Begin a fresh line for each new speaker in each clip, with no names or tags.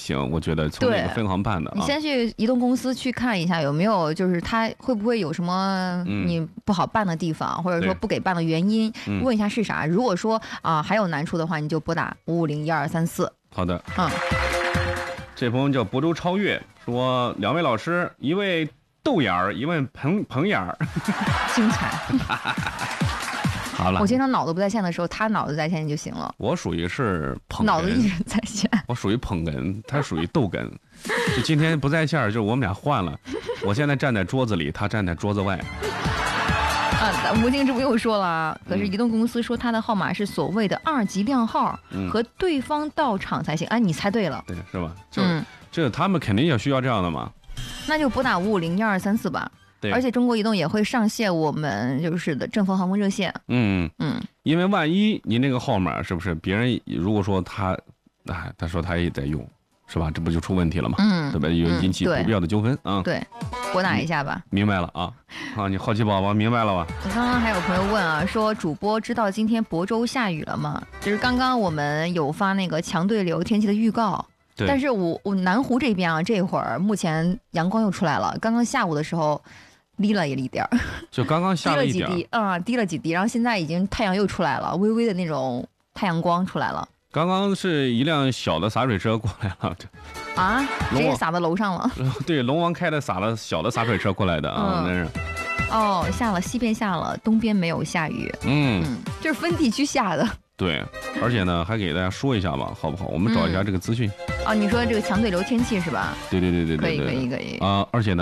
行，我觉得从哪个分行办的、啊。
你先去移动公司去看一下有没有，就是他会不会有什么你不好办的地方，或者说不给办的原因，问一下是啥。如果说还有难处的话，你就拨打5501234。
好的，这朋友叫亳州超越说，两位老师，一位豆眼儿，一位彭眼儿，
精彩。
好了，
我经常脑子不在线的时候，他脑子在线就行了。
我属于是捧哏，
脑子一直在线。
我属于捧哏，他属于逗哏。就今天不在线，就是我们俩换了。我现在站在桌子里，他站在桌子外。
吴静之不又说了，可是移动公司说他的号码是所谓的2级靓号，和对方到场才行。哎，你猜对了，
对，是吧？这他们肯定也需要这样的嘛。
那就拨打5501234吧。对，而且中国移动也会上线我们就是的正丰航空热线。
因为万一您那个号码是不是别人如果说他说他也在用，是吧？这不就出问题了吗？对吧？有引起不必要的纠纷啊。
对，拨打一下吧。
明白了啊。你好奇宝宝明白了吧？
刚刚还有朋友问啊，说主播知道今天亳州下雨了吗？就是刚刚我们有发那个强对流天气的预告。但是我南湖这边啊，这会儿目前阳光又出来了。刚刚下午的时候，滴了一点儿，
就刚刚下了一点，
滴了几滴，然后现在已经太阳又出来了，微微的那种太阳光出来了。
刚刚是一辆小的洒水车过来了，
直接洒到楼上了。
对，龙王开的小的洒水车过来的啊，那是。
下了，西边下了，东边没有下雨。就是分地区下的。
对，而且呢，还给大家说一下吧，好不好？我们找一下这个资讯。
你说这个强对流天气是吧？
对，可以啊！而且呢，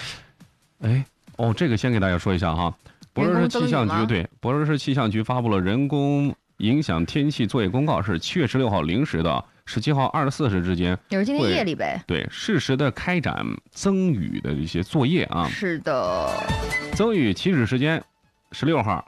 这个先给大家说一下哈，亳州市气象局亳州市气象局发布了人工影响天气作业公告，是7月16号0时到17号24时之间，
也是今天夜里呗。
对，适时的开展增雨的一些作业啊。
是的，
增雨起始时间16号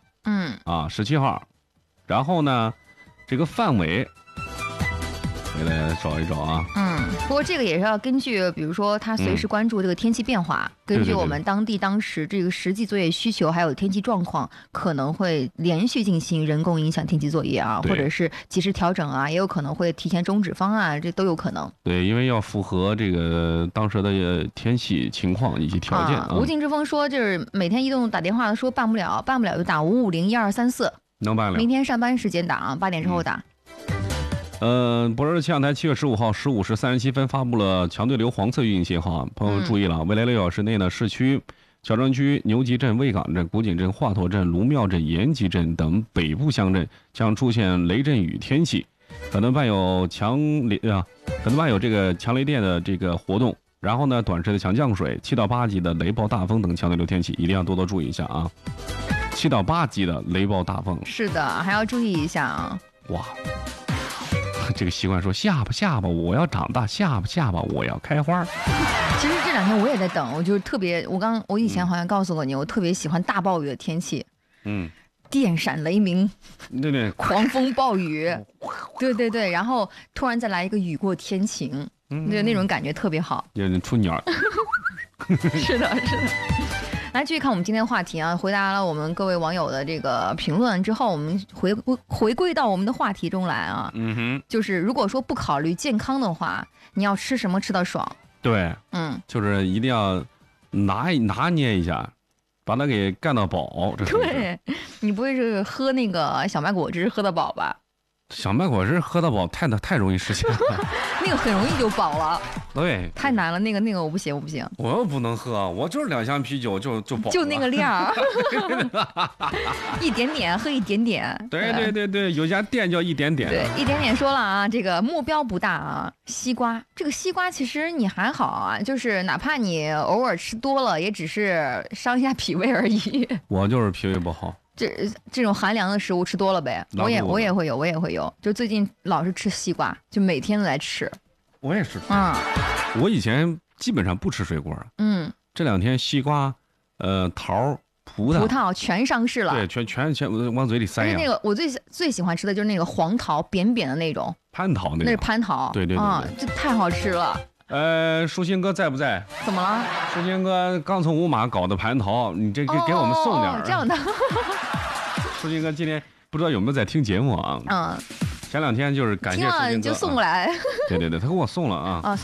，17号。然后呢，这个范围，给大家找一找啊。
不过这个也是要根据，比如说他随时关注这个天气变化，根据我们当地当时这个实际作业需求还有天气状况，可能会连续进行人工影响天气作业啊，或者是及时调整啊，也有可能会提前终止方案，这都有可能。
对，因为要符合这个当时的天气情况以及条件。
吴静之峰说，就是每天移动打电话说办不了就打5501234。
能办了。
明天上班时间打8点之后打。
亳州市气象台7月15号15时37分发布了强对流黄色预警信号，朋友们注意了，未来6小时内呢，市区、小庄区、牛吉镇、魏岗镇、古井镇、华佗镇、卢庙镇、延吉镇等北部乡镇将出现雷阵雨天气，可能伴有这个强雷电的这个活动，然后呢，短时的强降水、7到8级的雷暴大风等强对流天气，一定要多多注意一下啊。7到8级的雷暴大风，
是的，还要注意一下啊。
哇，这个习惯说下巴我要长大，下巴我要开花。
其实这2天我也在等，我就特别，我以前好像告诉过你，我特别喜欢大暴雨的天气。电闪雷鸣，
对，
狂风暴雨，对，然后突然再来一个雨过天晴，那种感觉特别好。
有点出鸟。
是的。来继续看我们今天的话题啊，回答了我们各位网友的这个评论之后，我们回归到我们的话题中来啊。就是如果说不考虑健康的话，你要吃什么吃到爽？
对，就是一定要拿捏一下，把它给干到饱。
对，你不会是喝那个小麦果汁喝到饱吧？
小麦果汁喝到饱太容易实现了。
那个很容易就饱了。
对，
太难了，那个我不行。
我又不能喝，我就是2箱啤酒就饱了，
就那个量。一点点喝一点点。
对，有家店叫一点点。
对，一点点说了啊，这个目标不大啊。西瓜，这个西瓜其实你还好啊，就是哪怕你偶尔吃多了，也只是伤一下脾胃而已。
我就是脾胃不好。
这种寒凉的食物吃多了呗，我也会有，就最近老是吃西瓜，就每天都在吃。
我也是。我以前基本上不吃水果。这2天西瓜、桃、葡
萄全上市了。
对，全往嘴里塞呀。
那个我最喜欢吃的就是那个黄桃，扁扁的那种。
蟠桃那个。
那是蟠桃。
对，
这太好吃了。
舒心哥在不在？
怎么了？
舒心哥刚从五马搞的蟠桃，你这给我们送点。
这样的。
舒心哥今天不知道有没有在听节目啊？前2天就是感谢舒心哥，
听了就送过来。
对，他给我送了啊。